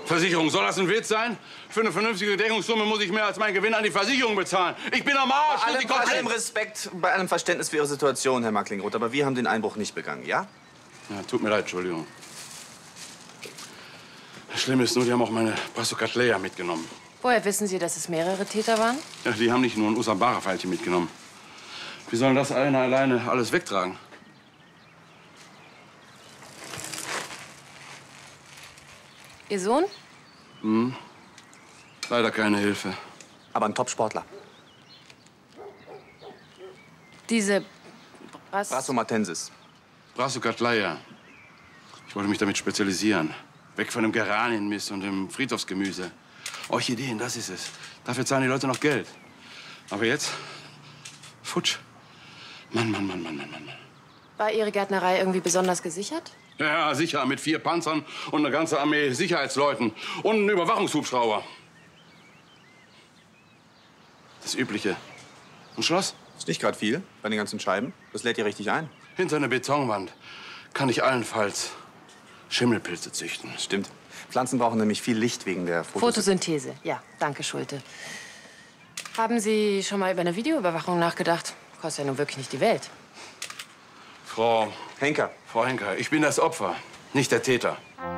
Versicherung, soll das ein Witz sein? Für eine vernünftige Deckungssumme muss ich mehr als meinen Gewinn an die Versicherung bezahlen. Ich bin am Arsch! Bei allem Respekt, bei allem Verständnis für Ihre Situation, Herr Marklingroth, aber wir haben den Einbruch nicht begangen, ja? Ja, tut mir leid, Entschuldigung. Das Schlimme ist nur, die haben auch meine Brassokatleia mitgenommen. Woher wissen Sie, dass es mehrere Täter waren? Ja, die haben nicht nur ein Usambara-Pfeilchen mitgenommen. Wie sollen das einer alleine alles wegtragen? Ihr Sohn? Leider keine Hilfe. Aber ein Top-Sportler. Diese Brassomatensis. Brassokatleia. Ich wollte mich damit spezialisieren. Weg von dem Geranienmist und dem Friedhofsgemüse. Orchideen, das ist es. Dafür zahlen die Leute noch Geld. Aber jetzt? Futsch. Mann. War Ihre Gärtnerei irgendwie besonders gesichert? Ja, sicher. Mit 4 Panzern und eine ganze Armee Sicherheitsleuten. Und einen Überwachungshubschrauber. Das Übliche. Ein Schloss? Ist nicht gerade viel bei den ganzen Scheiben. Das lädt ihr richtig ein. Hinter einer Betonwand kann ich allenfalls Schimmelpilze züchten. Stimmt. Pflanzen brauchen nämlich viel Licht wegen der Photosynthese. Ja, danke, Schulte. Haben Sie schon mal über eine Videoüberwachung nachgedacht? Kostet ja nun wirklich nicht die Welt. Frau Henker. Henker, ich bin das Opfer, nicht der Täter.